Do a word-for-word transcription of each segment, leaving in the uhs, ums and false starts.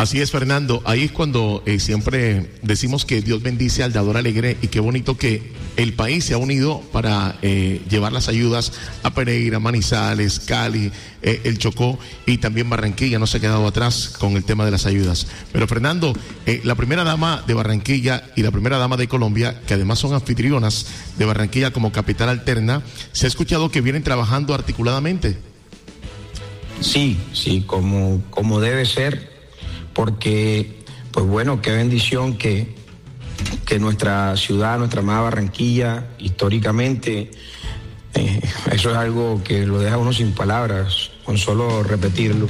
Así es, Fernando. Ahí es cuando eh, siempre decimos que Dios bendice al dador alegre, y qué bonito que el país se ha unido para eh, llevar las ayudas a Pereira, Manizales, Cali, eh, el Chocó, y también Barranquilla no se ha quedado atrás con el tema de las ayudas. Pero Fernando, eh, la primera dama de Barranquilla y la primera dama de Colombia, que además son anfitrionas de Barranquilla como capital alterna, se ha escuchado que vienen trabajando articuladamente. Sí, sí, como, como debe ser. Porque, pues bueno, qué bendición que, que nuestra ciudad, nuestra amada Barranquilla, históricamente, eh, eso es algo que lo deja uno sin palabras, con solo repetirlo.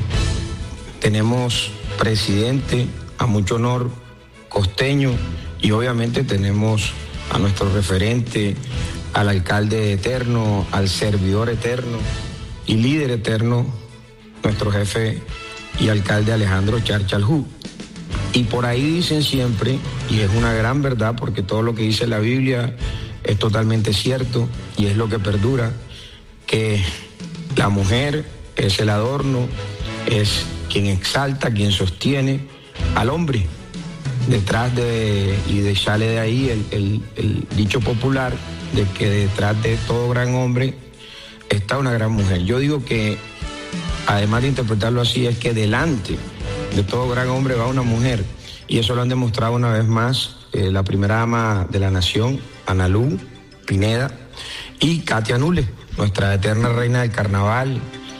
Tenemos presidente, a mucho honor, costeño, y obviamente tenemos a nuestro referente, al alcalde eterno, al servidor eterno y líder eterno, nuestro jefe y alcalde Alejandro Char Chalhú. Y por ahí dicen siempre, y es una gran verdad, porque todo lo que dice la Biblia es totalmente cierto y es lo que perdura, que la mujer es el adorno, es quien exalta, quien sostiene al hombre. Detrás de, y de sale de ahí el, el, el dicho popular de que detrás de todo gran hombre está una gran mujer. Yo digo que, además de interpretarlo así, es que delante de todo gran hombre va una mujer, y eso lo han demostrado una vez más eh, la primera dama de la nación, Analú Pineda, y Katia Nule, nuestra eterna reina del carnaval,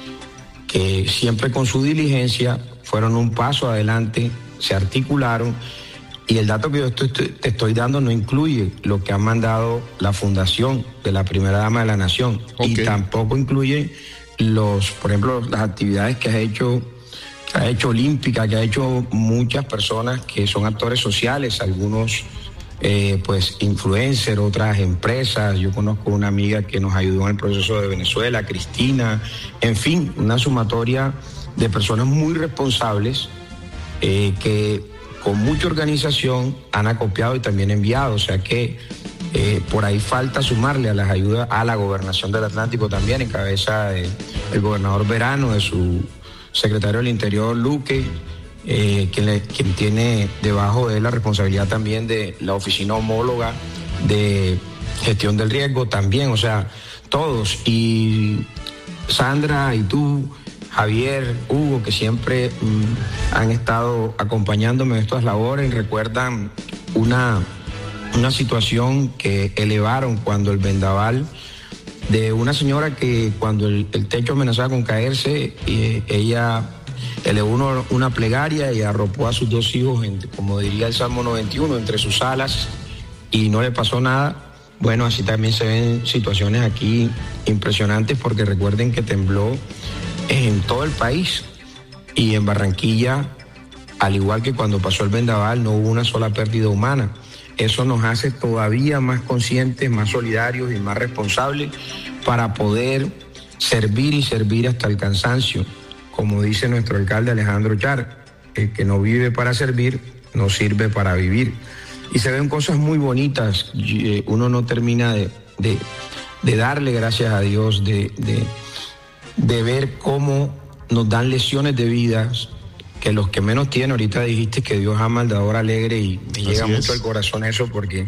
que siempre con su diligencia fueron un paso adelante, se articularon, y el dato que yo estoy, te estoy dando no incluye lo que ha mandado la fundación de la primera dama de la nación, okay. Y tampoco incluye los, por ejemplo, las actividades que ha hecho, que ha hecho Olímpica, que ha hecho muchas personas que son actores sociales, algunos eh, pues influencers, otras empresas. Yo conozco una amiga que nos ayudó en el proceso de Venezuela, Cristina, en fin, una sumatoria de personas muy responsables eh, que con mucha organización han acopiado y también enviado, o sea que Eh, por ahí falta sumarle a las ayudas a la gobernación del Atlántico también, en cabeza del de gobernador Verano, de su secretario del Interior, Luque, eh, quien, le, quien tiene debajo de él la responsabilidad también de la oficina homóloga de gestión del riesgo también, o sea, todos. Y Sandra y tú, Javier, Hugo, que siempre mmm, han estado acompañándome en estas labores, recuerdan una... una situación que elevaron cuando el vendaval de una señora que cuando el, el techo amenazaba con caerse, eh, ella elevó uno, una plegaria y arropó a sus dos hijos, en, como diría el Salmo noventa y uno, entre sus alas, y no le pasó nada. Bueno, así también se ven situaciones aquí impresionantes, porque recuerden que tembló en todo el país, y en Barranquilla, al igual que cuando pasó el vendaval, no hubo una sola pérdida humana. Eso nos hace todavía más conscientes, más solidarios y más responsables para poder servir y servir hasta el cansancio. Como dice nuestro alcalde Alejandro Char, el que no vive para servir, no sirve para vivir. Y se ven cosas muy bonitas. Uno no termina de, de, de darle gracias a Dios, de, de, de ver cómo nos dan lecciones de vida, que los que menos tienen. Ahorita dijiste que Dios ama al dador alegre, y me Así llega es. mucho al corazón eso, porque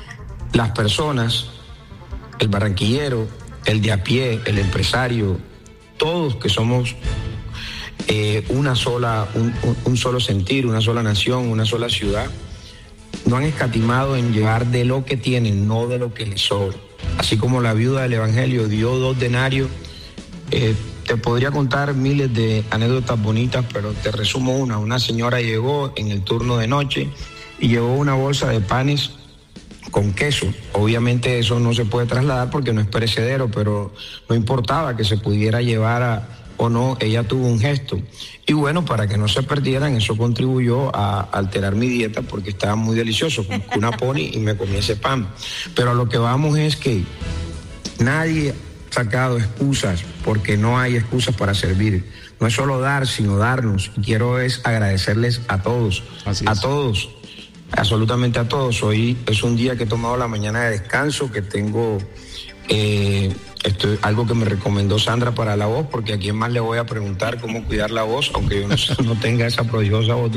las personas, el barranquillero, el de a pie, el empresario, todos que somos eh, una sola, un, un, un solo sentir, una sola nación, una sola ciudad, no han escatimado en llevar de lo que tienen, no de lo que les sobra. Así como la viuda del Evangelio dio dos denarios, eh, te podría contar miles de anécdotas bonitas, pero te resumo una. Una señora llegó en el turno de noche y llevó una bolsa de panes con queso. Obviamente eso no se puede trasladar porque no es perecedero, pero no importaba que se pudiera llevar a, o no, ella tuvo un gesto. Y bueno, para que no se perdieran, eso contribuyó a alterar mi dieta, porque estaba muy delicioso, como una pony, y me comí ese pan. Pero a lo que vamos es que nadie sacado excusas, porque no hay excusas para servir. No es solo dar, sino darnos. Quiero es agradecerles a todos, Así a es. todos, absolutamente a todos. Hoy es un día que he tomado la mañana de descanso, que tengo eh, esto es algo que me recomendó Sandra para la voz, porque a quién más le voy a preguntar cómo cuidar la voz, aunque yo no, no tenga esa prodigiosa voz.